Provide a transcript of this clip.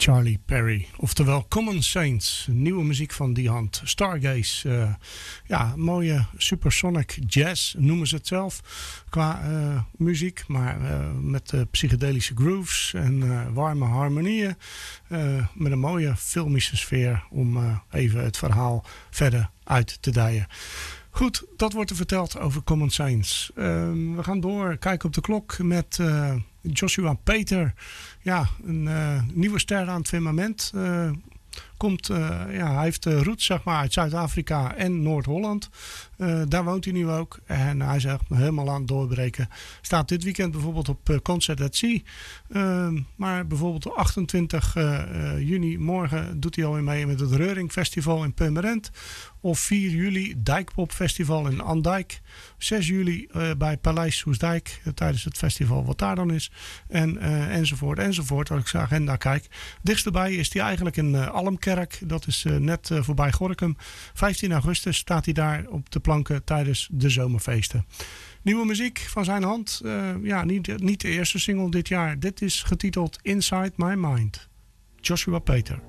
Charlie Perry, oftewel Common Saints, nieuwe muziek van die hand. Stargaze, mooie supersonic jazz noemen ze het zelf qua muziek, maar met psychedelische grooves en warme harmonieën, met een mooie filmische sfeer om even het verhaal verder uit te dijen. Goed, dat wordt er verteld over Common Saints. We gaan door, kijken op de klok met Joshua Peter. Ja, een nieuwe ster aan het firmament. Hij heeft roots zeg maar, uit Zuid-Afrika en Noord-Holland. Daar woont hij nu ook. En hij is echt helemaal aan het doorbreken. Staat dit weekend bijvoorbeeld op Concert at Sea. Maar bijvoorbeeld op 28 juni, morgen, doet hij alweer mee met het Reuring Festival in Purmerend. Of 4 juli Dijkpop Festival in Andijk. 6 juli bij Paleis Soestdijk tijdens het festival wat daar dan is. Enzovoort. Als ik zijn agenda kijk. Dichtstbij is hij eigenlijk in Almkerk. Dat is net voorbij Gorinchem. 15 augustus staat hij daar op de planken tijdens de zomerfeesten. Nieuwe muziek van zijn hand. Niet de eerste single dit jaar. Dit is getiteld Inside My Mind. Joshua Peter.